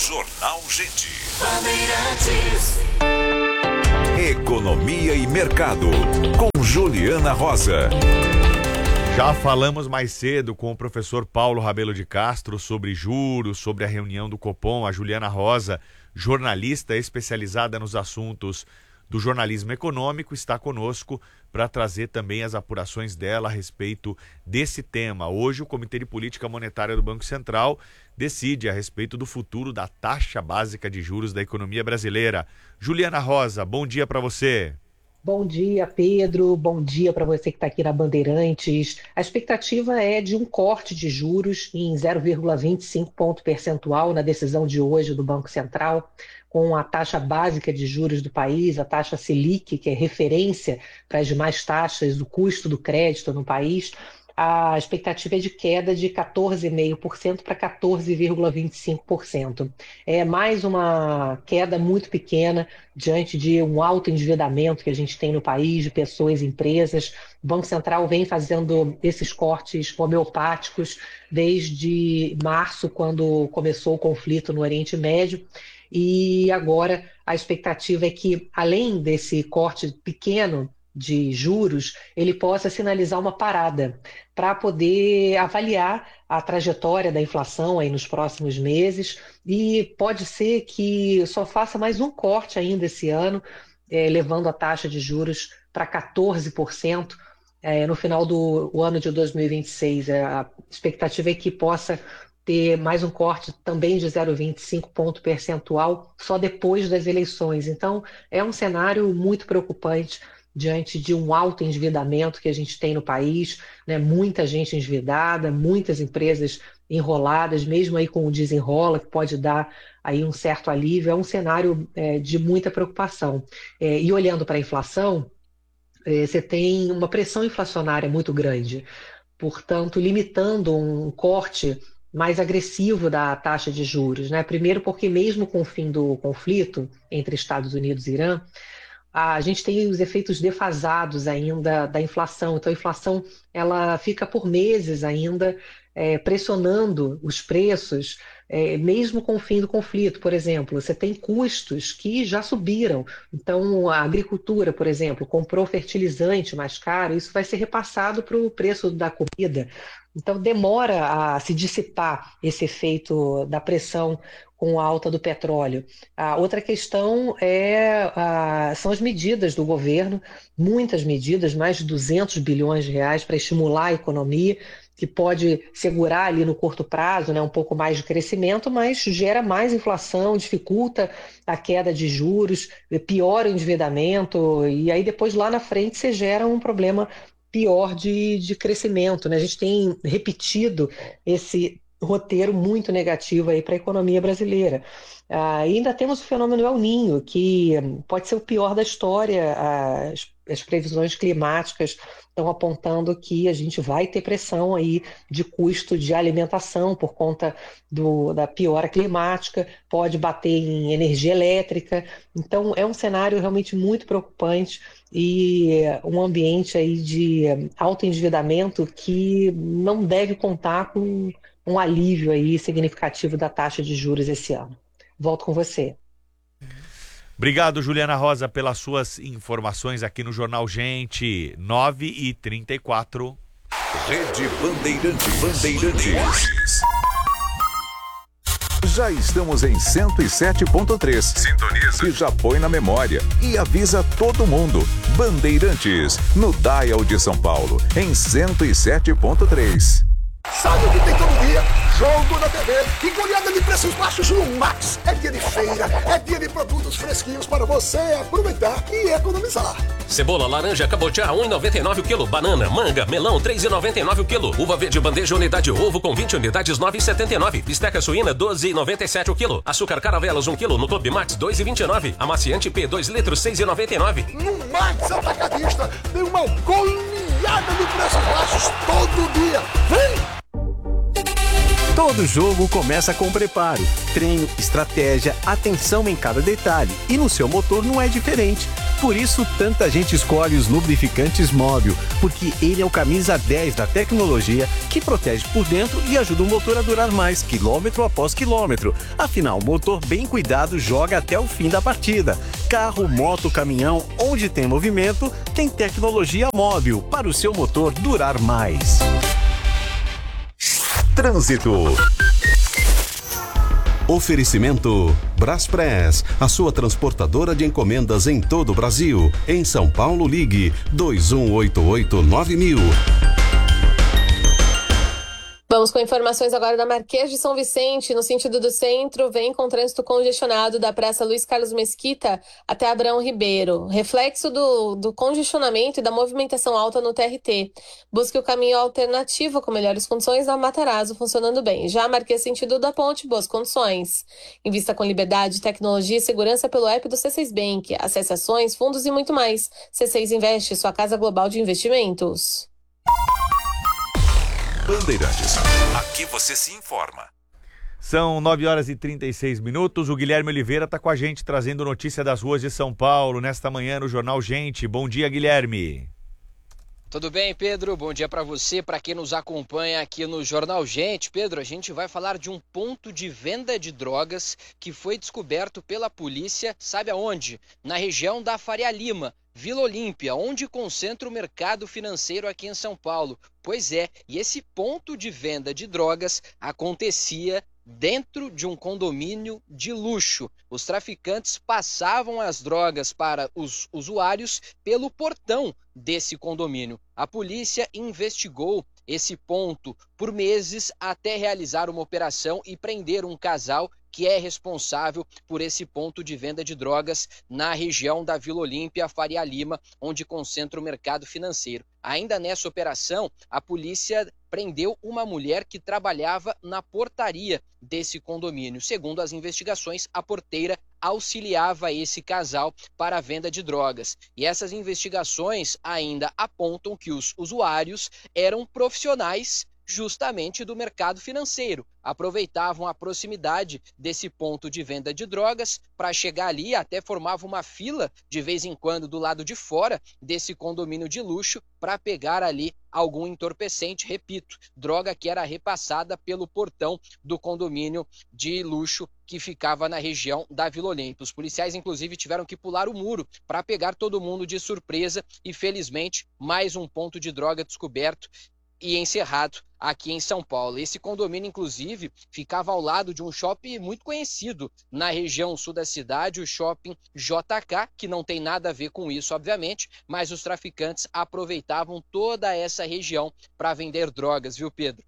Jornal Gente. Economia e Mercado, com Juliana Rosa. Já falamos mais cedo com o professor Paulo Rabelo de Castro sobre juros, sobre a reunião do Copom. A Juliana Rosa, jornalista especializada nos assuntos do jornalismo econômico, está conosco para trazer também as apurações dela a respeito desse tema. Hoje, o Comitê de Política Monetária do Banco Central decide a respeito do futuro da taxa básica de juros da economia brasileira. Juliana Rosa, bom dia para você. Bom dia, Pedro. Bom dia para você que está aqui na Bandeirantes. A expectativa é de um corte de juros em 0,25 ponto percentual na decisão de hoje do Banco Central, com a taxa básica de juros do país, a taxa Selic, que é referência para as demais taxas do custo do crédito no país. A expectativa é de queda de 14,5% para 14,25%. É mais uma queda muito pequena diante de um alto endividamento que a gente tem no país, de pessoas e empresas. O Banco Central vem fazendo esses cortes homeopáticos desde março, quando começou o conflito no Oriente Médio. E agora a expectativa é que, além desse corte pequeno de juros, ele possa sinalizar uma parada para poder avaliar a trajetória da inflação aí nos próximos meses, e pode ser que só faça mais um corte ainda esse ano, levando a taxa de juros para 14% no final do ano de 2026. A expectativa é que possa ter mais um corte também de 0,25 ponto percentual só depois das eleições. Então, é um cenário muito preocupante diante de um alto endividamento que a gente tem no país, né? Muita gente endividada, muitas empresas enroladas, mesmo aí com o desenrola, que pode dar aí um certo alívio. É um cenário de muita preocupação. E olhando para a inflação, você tem uma pressão inflacionária muito grande, portanto, limitando um corte mais agressivo da taxa de juros, né? Primeiro porque mesmo com o fim do conflito entre Estados Unidos e Irã, a gente tem os efeitos defasados ainda da inflação. Então, a inflação ela fica por meses ainda pressionando os preços, mesmo com o fim do conflito. Por exemplo, você tem custos que já subiram. Então, a agricultura, por exemplo, comprou fertilizante mais caro, isso vai ser repassado para o preço da comida. Então, demora a se dissipar esse efeito da pressão com a alta do petróleo. A outra questão são as medidas do governo, muitas medidas, mais de 200 bilhões de reais para estimular a economia, que pode segurar ali no curto prazo, né, um pouco mais de crescimento, mas gera mais inflação, dificulta a queda de juros, piora o endividamento, e aí depois lá na frente você gera um problema pior de crescimento, né? A gente tem repetido esse roteiro muito negativo aí para a economia brasileira. E ainda temos o fenômeno El Niño, que pode ser o pior da história. As previsões climáticas estão apontando que a gente vai ter pressão aí de custo de alimentação por conta da piora climática, pode bater em energia elétrica. Então é um cenário realmente muito preocupante e um ambiente aí de alto endividamento que não deve contar com um alívio aí significativo da taxa de juros esse ano. Volto com você. Obrigado, Juliana Rosa, pelas suas informações aqui no Jornal Gente. 9h34. Rede Bandeirantes. Já estamos em 107.3. Sintoniza. E já põe na memória. E avisa todo mundo. Bandeirantes, no Dial de São Paulo, em 107.3. Sabe o que tem todo dia? Jogo na TV e goleada de preços baixos no Max. É dia de feira, é dia de produtos fresquinhos para você aproveitar e economizar. Cebola, laranja, cabotiá, 1,99 o quilo. Banana, manga, melão, 3,99 o quilo. Uva verde, bandeja, unidade ovo com 20 unidades, 9,79. Bisteca suína, 12,97 o quilo. Açúcar caravelas, 1 quilo. No Clube Max, 2,29. Amaciante P, 2 litros, 6,99. No Max Atacadista tem uma goleada de preços baixos todo dia. Vem! Todo jogo começa com preparo, treino, estratégia, atenção em cada detalhe. E no seu motor não é diferente. Por isso, tanta gente escolhe os lubrificantes Móbil, porque ele é o camisa 10 da tecnologia que protege por dentro e ajuda o motor a durar mais, quilômetro após quilômetro. Afinal, o motor bem cuidado joga até o fim da partida. Carro, moto, caminhão, onde tem movimento, tem tecnologia Móbil para o seu motor durar mais. Trânsito. Oferecimento Braspress, a sua transportadora de encomendas em todo o Brasil. Em São Paulo, ligue 2188-9000. Vamos com informações agora da Marquês de São Vicente, no sentido do centro, vem com trânsito congestionado da Praça Luiz Carlos Mesquita até Abrão Ribeiro. Reflexo do congestionamento e da movimentação alta no TRT. Busque o caminho alternativo com melhores condições na Matarazzo, funcionando bem. Já a Marquês sentido da ponte, boas condições. Invista com liberdade, tecnologia e segurança pelo app do C6 Bank. Acesse ações, fundos e muito mais. C6 Investe, sua casa global de investimentos. Bandeirantes. Aqui você se informa. São 9h36. O Guilherme Oliveira está com a gente trazendo notícia das ruas de São Paulo nesta manhã no Jornal Gente. Bom dia, Guilherme. Tudo bem, Pedro? Bom dia para você, para quem nos acompanha aqui no Jornal Gente. Pedro, a gente vai falar de um ponto de venda de drogas que foi descoberto pela polícia, sabe aonde? Na região da Faria Lima, Vila Olímpia, onde concentra o mercado financeiro aqui em São Paulo. Pois é, e esse ponto de venda de drogas acontecia dentro de um condomínio de luxo. Os traficantes passavam as drogas para os usuários pelo portão desse condomínio. A polícia investigou esse ponto por meses até realizar uma operação e prender um casal que é responsável por esse ponto de venda de drogas na região da Vila Olímpia, Faria Lima, onde concentra o mercado financeiro. Ainda nessa operação, a polícia prendeu uma mulher que trabalhava na portaria desse condomínio. Segundo as investigações, a porteira auxiliava esse casal para a venda de drogas. E essas investigações ainda apontam que os usuários eram profissionais justamente do mercado financeiro. Aproveitavam a proximidade desse ponto de venda de drogas para chegar ali, até formavam uma fila de vez em quando do lado de fora desse condomínio de luxo para pegar ali algum entorpecente, repito, droga que era repassada pelo portão do condomínio de luxo que ficava na região da Vila Olímpia. Os policiais, inclusive, tiveram que pular o muro para pegar todo mundo de surpresa e, felizmente, mais um ponto de droga descoberto e encerrado aqui em São Paulo. Esse condomínio, inclusive, ficava ao lado de um shopping muito conhecido na região sul da cidade, o Shopping JK, que não tem nada a ver com isso, obviamente, mas os traficantes aproveitavam toda essa região para vender drogas, viu, Pedro?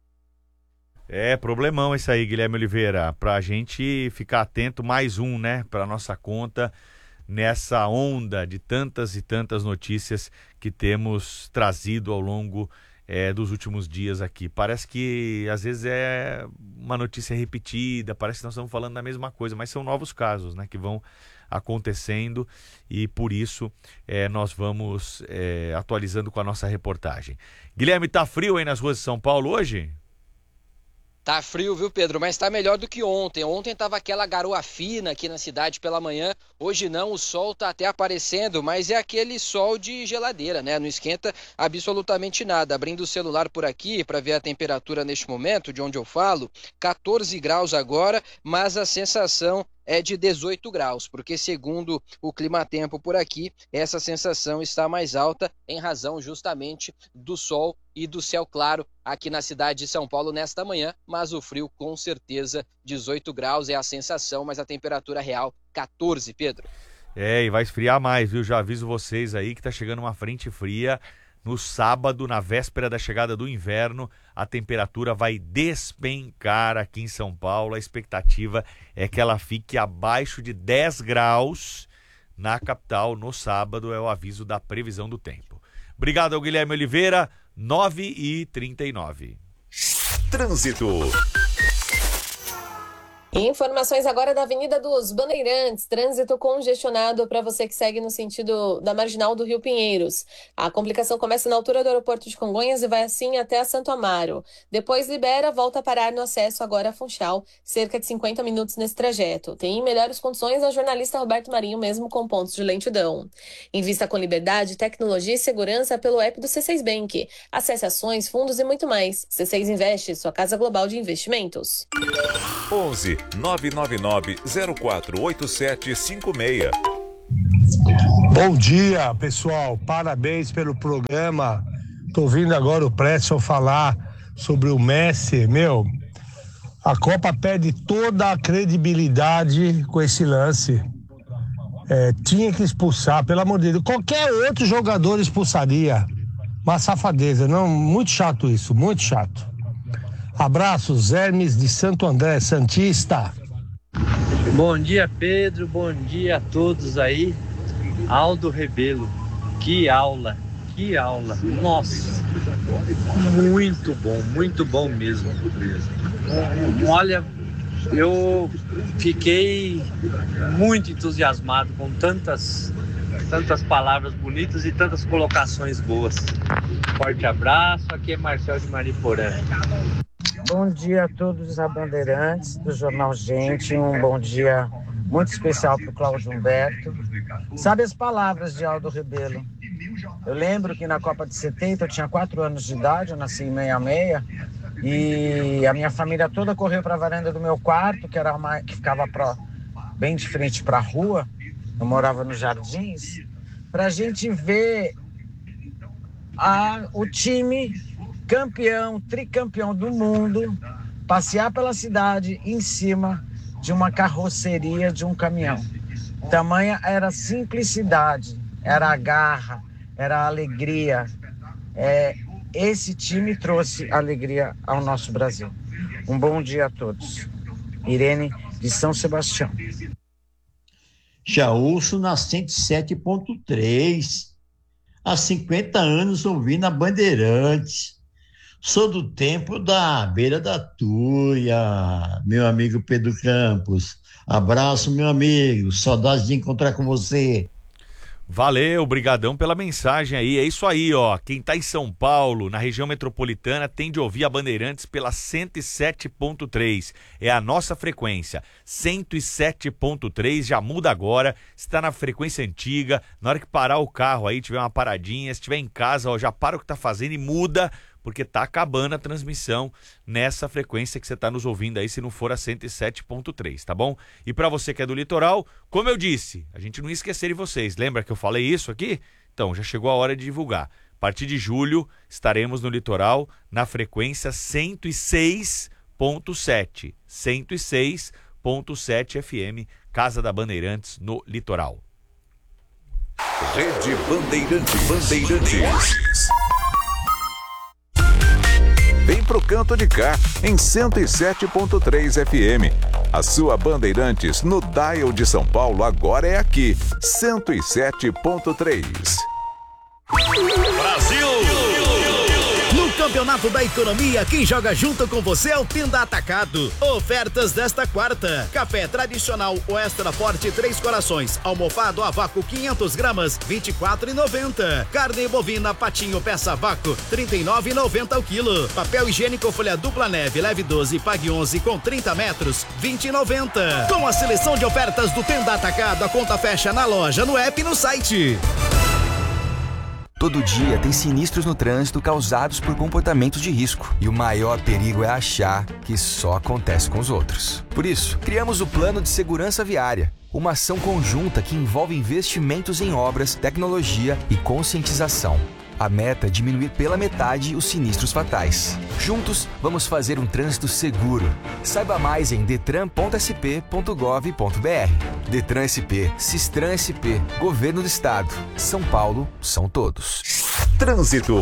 É, problemão esse aí, Guilherme Oliveira, pra gente ficar atento, mais um, né, pra nossa conta, nessa onda de tantas e tantas notícias que temos trazido ao longo dos últimos dias aqui. Parece que às vezes é uma notícia repetida, parece que nós estamos falando da mesma coisa, mas são novos casos, né, que vão acontecendo e por isso nós vamos atualizando com a nossa reportagem. Guilherme, tá frio aí nas ruas de São Paulo hoje? Tá frio, viu, Pedro? Mas tá melhor do que ontem. Ontem tava aquela garoa fina aqui na cidade pela manhã. Hoje não, o sol tá até aparecendo, mas é aquele sol de geladeira, né? Não esquenta absolutamente nada. Abrindo o celular por aqui para ver a temperatura neste momento, de onde eu falo, 14 graus agora, mas a sensação é de 18 graus, porque segundo o Climatempo por aqui, essa sensação está mais alta em razão justamente do sol e do céu claro aqui na cidade de São Paulo nesta manhã, mas o frio com certeza 18 graus é a sensação, mas a temperatura real 14, Pedro. E vai esfriar mais, viu? Já aviso vocês aí que tá chegando uma frente fria. No sábado, na véspera da chegada do inverno, a temperatura vai despencar aqui em São Paulo. A expectativa é que ela fique abaixo de 10 graus na capital no sábado, é o aviso da previsão do tempo. Obrigado ao Guilherme Oliveira, 9h39. Trânsito. Informações agora da Avenida dos Bandeirantes, trânsito congestionado para você que segue no sentido da Marginal do Rio Pinheiros. A complicação começa na altura do aeroporto de Congonhas e vai assim até a Santo Amaro. Depois libera, volta a parar no acesso agora a Funchal, cerca de 50 minutos nesse trajeto. Tem melhores condições a jornalista Roberto Marinho, mesmo com pontos de lentidão. Invista com liberdade, tecnologia e segurança pelo app do C6 Bank. Acesse ações, fundos e muito mais. C6 Investe, sua casa global de investimentos. 11 999 048756. Bom dia, pessoal. Parabéns pelo programa. Tô ouvindo agora o Preston falar sobre o Messi. A Copa perde toda a credibilidade com esse lance. Tinha que expulsar, pelo amor de Deus. Qualquer outro jogador expulsaria. Uma safadeza. Não, muito chato isso, muito chato. Abraços, Hermes de Santo André, Santista. Bom dia, Pedro. Bom dia a todos aí. Aldo Rebelo. Que aula. Nossa, muito bom mesmo. Olha, eu fiquei muito entusiasmado com tantas palavras bonitas e tantas colocações boas. Forte abraço, aqui é Marcel de Mariporã. Bom dia a todos os bandeirantes do Jornal Gente, um bom dia muito especial para o Cláudio Humberto. Sabe as palavras de Aldo Rebelo? Eu lembro que na Copa de 70 eu tinha 4 anos de idade, eu nasci em 66, e a minha família toda correu para a varanda do meu quarto, que ficava bem de frente para a rua, eu morava nos Jardins, para a gente ver o time tricampeão do mundo, passear pela cidade em cima de uma carroceria de um caminhão. Tamanha era a simplicidade, era a garra, era a alegria. Esse time trouxe alegria ao nosso Brasil. Um bom dia a todos. Irene de São Sebastião. Já ouço na 107.3. Há 50 anos ouvindo a Bandeirantes. Sou do tempo da beira da Tuia, meu amigo Pedro Campos. Abraço, meu amigo. Saudades de encontrar com você. Valeu, brigadão pela mensagem aí. É isso aí, ó. Quem tá em São Paulo, na região metropolitana, tem de ouvir a Bandeirantes pela 107.3. É a nossa frequência. 107.3, já muda agora. Está na frequência antiga. Na hora que parar o carro aí, tiver uma paradinha, se estiver em casa, ó, já para o que tá fazendo e muda, porque tá acabando a transmissão nessa frequência que você tá nos ouvindo aí, se não for a 107.3, tá bom? E para você que é do litoral, como eu disse, a gente não ia esquecer de vocês. Lembra que eu falei isso aqui? Então, já chegou a hora de divulgar. A partir de julho, estaremos no litoral na frequência 106.7. 106.7 FM, Casa da Bandeirantes, no litoral. Rede Bandeirantes. Vem pro canto de cá, em 107.3 FM. A sua Bandeirantes no dial de São Paulo agora é aqui, 107.3. Brasil! No Campeonato da Economia, quem joga junto com você é o Tenda Atacado. Ofertas desta quarta: café tradicional ou extra forte 3 corações, almofado a vácuo 500 gramas, R$24,90. Carne bovina patinho peça a vácuo, R$39,90 o quilo. Papel higiênico folha dupla neve, leve 12, pague 11 com 30 metros, R$20,90. Com a seleção de ofertas do Tenda Atacado, a conta fecha na loja, no app e no site. Todo dia tem sinistros no trânsito causados por comportamentos de risco. E o maior perigo é achar que só acontece com os outros. Por isso, criamos o Plano de Segurança Viária. Uma ação conjunta que envolve investimentos em obras, tecnologia e conscientização. A meta é diminuir pela metade os sinistros fatais. Juntos, vamos fazer um trânsito seguro. Saiba mais em detran.sp.gov.br. Detran SP, Sistran SP, Governo do Estado. São Paulo, são todos. Trânsito.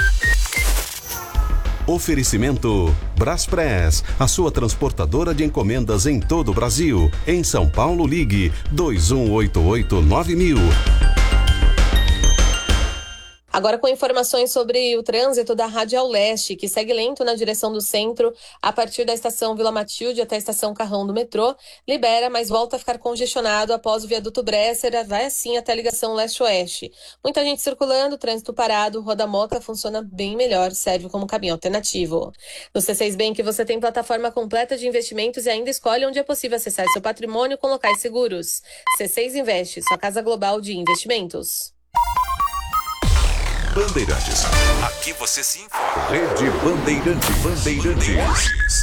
Oferecimento Braspress, a sua transportadora de encomendas em todo o Brasil. Em São Paulo, ligue 2188-9000. Agora com informações sobre o trânsito da Radial Leste, que segue lento na direção do centro, a partir da estação Vila Matilde até a estação Carrão do metrô, libera, mas volta a ficar congestionado após o viaduto Bresser, vai assim até a ligação leste-oeste. Muita gente circulando, trânsito parado, Roda Moca funciona bem melhor, serve como caminho alternativo. No C6 Bank você tem plataforma completa de investimentos e ainda escolhe onde é possível acessar seu patrimônio com locais seguros. C6 Investe, sua casa global de investimentos. Bandeirantes. Aqui você se informa. Rede Bandeirantes.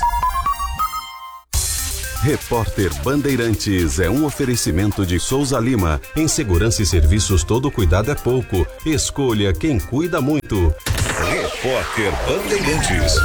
Repórter Bandeirantes é um oferecimento de Souza Lima. Em segurança e serviços todo cuidado é pouco. Escolha quem cuida muito. Repórter Bandeirantes.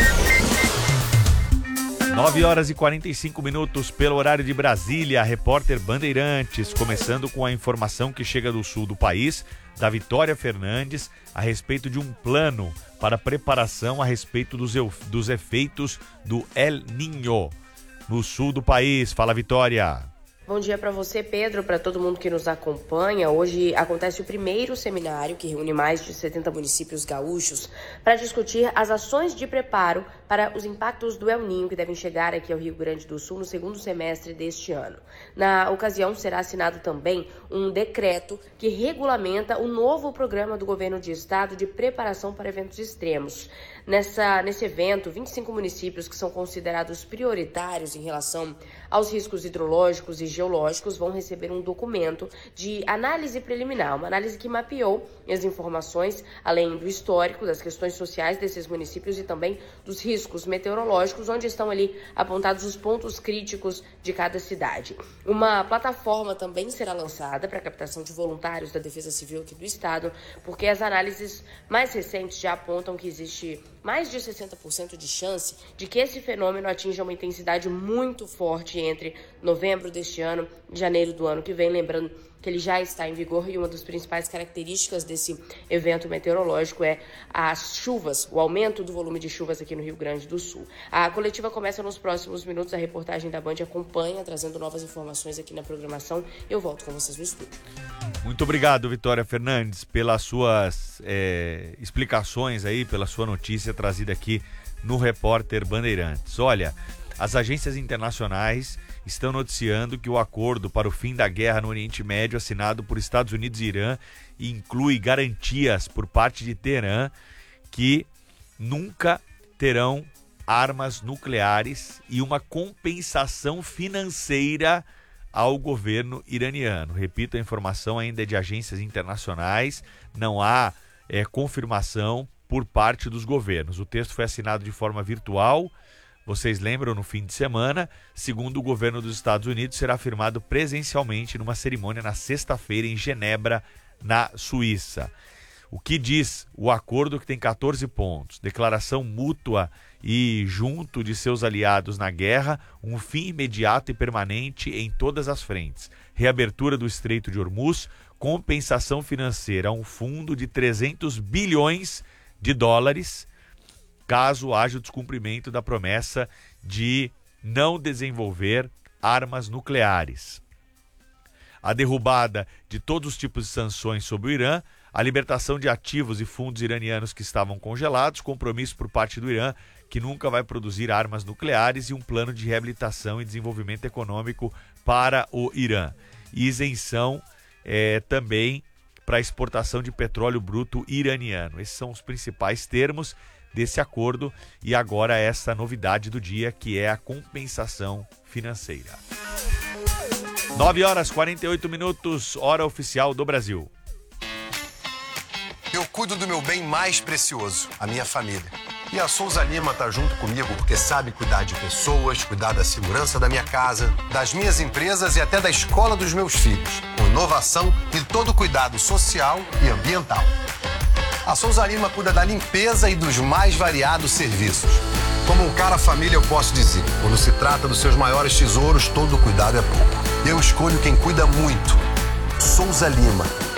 9h45 pelo horário de Brasília. Repórter Bandeirantes, começando com a informação que chega do sul do país, da Vitória Fernandes, a respeito de um plano para preparação a respeito dos efeitos do El Niño no sul do país. Fala, Vitória. Bom dia para você, Pedro, para todo mundo que nos acompanha. Hoje acontece o primeiro seminário que reúne mais de 70 municípios gaúchos para discutir as ações de preparo para os impactos do El Niño que devem chegar aqui ao Rio Grande do Sul no segundo semestre deste ano. Na ocasião, será assinado também um decreto que regulamenta o novo programa do governo de estado de preparação para eventos extremos. Nesse evento, 25 municípios que são considerados prioritários em relação aos riscos hidrológicos e geológicos vão receber um documento de análise preliminar, uma análise que mapeou as informações, além do histórico, das questões sociais desses municípios e também dos riscos meteorológicos, onde estão ali apontados os pontos críticos de cada cidade. Uma plataforma também será lançada para a captação de voluntários da Defesa Civil aqui do estado, porque as análises mais recentes já apontam que existe mais de 60% de chance de que esse fenômeno atinja uma intensidade muito forte entre novembro deste ano e janeiro do ano que vem, lembrando que ele já está em vigor e uma das principais características desse evento meteorológico é as chuvas, o aumento do volume de chuvas aqui no Rio Grande do Sul. A coletiva começa nos próximos minutos, a reportagem da Band acompanha, trazendo novas informações aqui na programação. Eu volto com vocês no estúdio. Muito obrigado, Vitória Fernandes, pelas suas explicações aí, pela sua notícia trazida aqui no Repórter Bandeirantes. Olha, as agências internacionais estão noticiando que o acordo para o fim da guerra no Oriente Médio assinado por Estados Unidos e Irã inclui garantias por parte de Teherã que nunca terão armas nucleares e uma compensação financeira ao governo iraniano. Repito, a informação ainda é de agências internacionais, não há confirmação por parte dos governos. O texto foi assinado de forma virtual. Vocês lembram, no fim de semana, segundo o governo dos Estados Unidos, será firmado presencialmente numa cerimônia na sexta-feira em Genebra, na Suíça. O que diz o acordo, que tem 14 pontos? Declaração mútua e junto de seus aliados na guerra, um fim imediato e permanente em todas as frentes. Reabertura do Estreito de Hormuz, compensação financeira a um fundo de 300 bilhões de dólares, caso haja o descumprimento da promessa de não desenvolver armas nucleares. A derrubada de todos os tipos de sanções sobre o Irã, a libertação de ativos e fundos iranianos que estavam congelados, compromisso por parte do Irã que nunca vai produzir armas nucleares e um plano de reabilitação e desenvolvimento econômico para o Irã. E isenção também para a exportação de petróleo bruto iraniano. Esses são os principais termos desse acordo e agora essa novidade do dia, que é a compensação financeira. 9h48, hora oficial do Brasil. Eu cuido do meu bem mais precioso, a minha família. E a Souza Lima tá junto comigo porque sabe cuidar de pessoas, cuidar da segurança da minha casa, das minhas empresas e até da escola dos meus filhos, com inovação e todo cuidado social e ambiental. A Souza Lima cuida da limpeza e dos mais variados serviços. Como um cara família, eu posso dizer, quando se trata dos seus maiores tesouros, todo cuidado é pouco. Eu escolho quem cuida muito. Souza Lima.